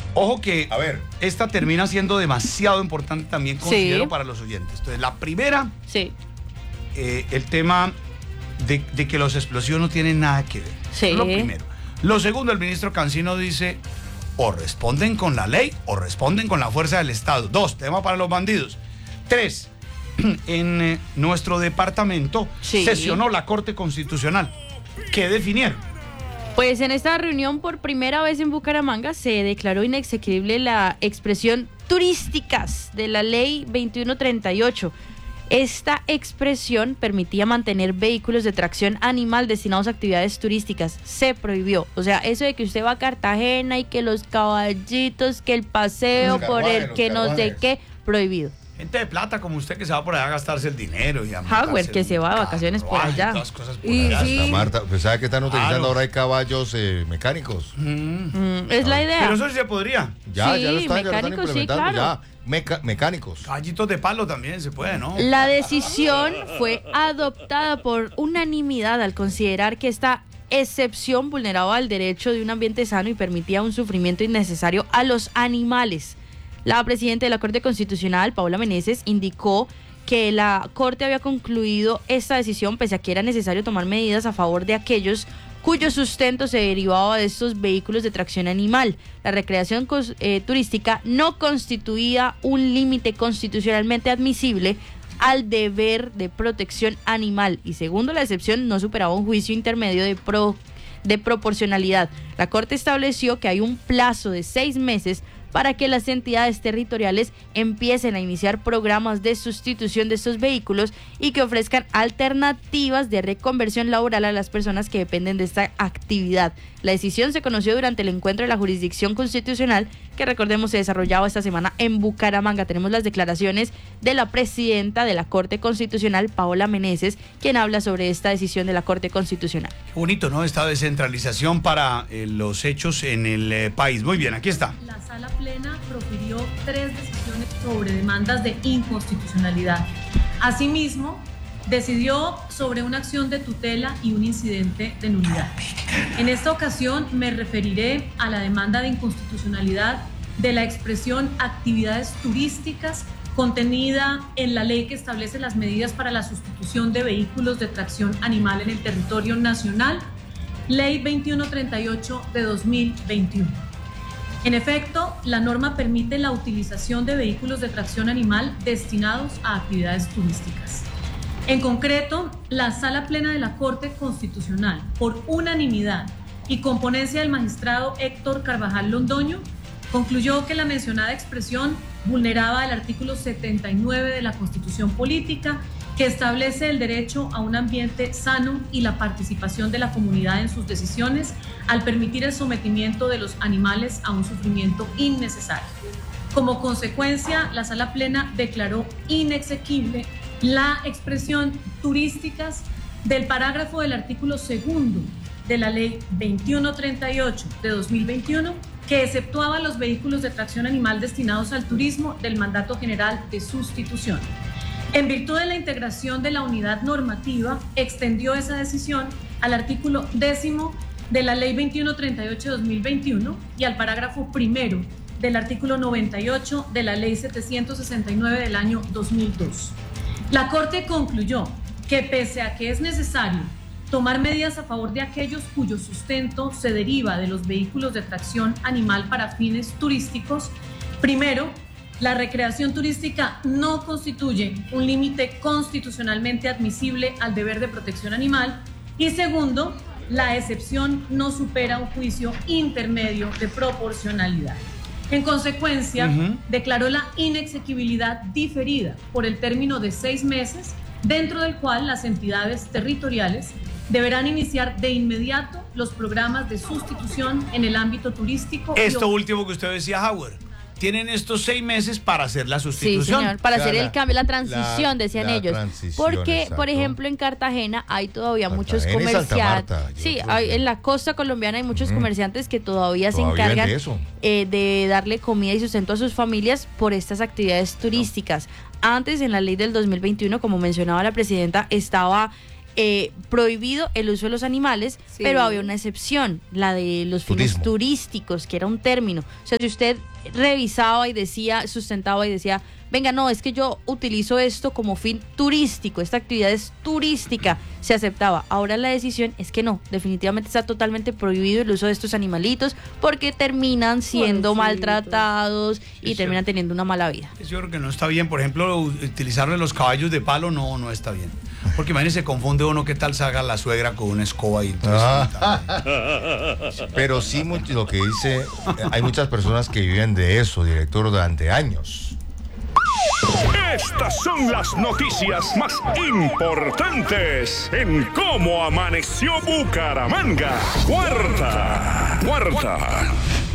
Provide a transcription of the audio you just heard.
Ojo que A ver. esta termina siendo demasiado importante también, considero, para los oyentes. Entonces, la primera, el tema de que los explosivos no tienen nada que ver. Sí. Lo primero. Lo segundo, el ministro Cancino dice, o responden con la ley o responden con la fuerza del Estado. 2, tema para los bandidos. 3, en nuestro departamento sesionó la Corte Constitucional. ¿Qué definieron? Pues en esta reunión por primera vez en Bucaramanga se declaró inexequible la expresión turísticas de la ley 2138. Esta expresión permitía mantener vehículos de tracción animal destinados a actividades turísticas. Se prohibió. O sea, eso de que usted va a Cartagena y que los caballitos, que el paseo por el que no sé qué, prohibido. Gente de plata como usted que se va por allá a gastarse el dinero. Y a Hauer, que se va de vacaciones por allá. Todas cosas por allá. Sí. Marta, pues ¿sabe que están utilizando ahora? Hay caballos mecánicos. Es la idea. Pero eso sí se podría. Ya Sí, lo están mecánicos, sí, implementando. claro. Ya, mecánicos. Caballitos de palo también se puede, ¿no? La decisión fue adoptada por unanimidad al considerar que esta excepción vulneraba el derecho de un ambiente sano y permitía un sufrimiento innecesario a los animales. La presidenta de la Corte Constitucional, Paola Meneses, indicó que la Corte había concluido esta decisión pese a que era necesario tomar medidas a favor de aquellos cuyo sustento se derivaba de estos vehículos de tracción animal. La recreación turística no constituía un límite constitucionalmente admisible al deber de protección animal y, segundo la excepción, no superaba un juicio intermedio de proporcionalidad. La Corte estableció que hay un plazo de 6 meses para que las entidades territoriales empiecen a iniciar programas de sustitución de estos vehículos y que ofrezcan alternativas de reconversión laboral a las personas que dependen de esta actividad. La decisión se conoció durante el encuentro de la jurisdicción constitucional que, recordemos, se desarrollaba esta semana en Bucaramanga. Tenemos las declaraciones de la presidenta de la Corte Constitucional, Paola Meneses, quien habla sobre esta decisión de la Corte Constitucional. Qué bonito, ¿no? Esta descentralización para los hechos en el país. Muy bien, aquí está. La Sala Plena profirió 3 decisiones sobre demandas de inconstitucionalidad. Asimismo, decidió sobre una acción de tutela y un incidente de nulidad. En esta ocasión me referiré a la demanda de inconstitucionalidad de la expresión actividades turísticas contenida en la ley que establece las medidas para la sustitución de vehículos de tracción animal en el territorio nacional, Ley 2138 de 2021. En efecto, la norma permite la utilización de vehículos de tracción animal destinados a actividades turísticas. En concreto, la Sala Plena de la Corte Constitucional, por unanimidad y con ponencia del magistrado Héctor Carvajal Londoño, concluyó que la mencionada expresión vulneraba el artículo 79 de la Constitución Política, que establece el derecho a un ambiente sano y la participación de la comunidad en sus decisiones al permitir el sometimiento de los animales a un sufrimiento innecesario. Como consecuencia, la Sala Plena declaró inexequible la expresión turísticas del parágrafo del artículo 2 de la Ley 2138 de 2021, que exceptuaba los vehículos de tracción animal destinados al turismo del mandato general de sustitución. En virtud de la integración de la unidad normativa, extendió esa decisión al artículo 10 de la Ley 2138 de 2021 y al parágrafo 1 del artículo 98 de la Ley 769 del año 2002. La Corte concluyó que pese a que es necesario tomar medidas a favor de aquellos cuyo sustento se deriva de los vehículos de tracción animal para fines turísticos, primero, la recreación turística no constituye un límite constitucionalmente admisible al deber de protección animal y segundo, la excepción no supera un juicio intermedio de proporcionalidad. En consecuencia, declaró la inexequibilidad diferida por el término de 6 meses, dentro del cual las entidades territoriales deberán iniciar de inmediato los programas de sustitución en el ámbito turístico. Esto último que usted decía, Howard. Tienen estos 6 meses para hacer la sustitución. Sí, señor, para hacer el cambio, la transición, decían ellos. Porque, exacto. Por ejemplo, en Cartagena hay todavía muchos comerciantes. Sí, en la costa colombiana hay muchos comerciantes que todavía se encargan de darle comida y sustento a sus familias por estas actividades turísticas. Antes, en la ley del 2021, como mencionaba la presidenta, estaba prohibido el uso de los animales, Sí. pero había una excepción, la de los fines Turismo. turísticos, que era un término. O sea, si usted revisaba y decía, sustentaba y decía, venga, no, es que yo utilizo esto como fin turístico, esta actividad es turística, se aceptaba. Ahora la decisión es que no, definitivamente está totalmente prohibido el uso de estos animalitos porque terminan siendo Pobrecitos. maltratados y Sí, terminan teniendo una mala vida. Yo creo que no está bien. Por ejemplo, utilizarle los caballos de palo no está bien. Porque imagínese, confunde uno qué tal salga la suegra con una escoba y Pero sí, lo que dice, hay muchas personas que viven de eso, director, durante años. Estas son las noticias más importantes en Cómo Amaneció Bucaramanga. Cuarta.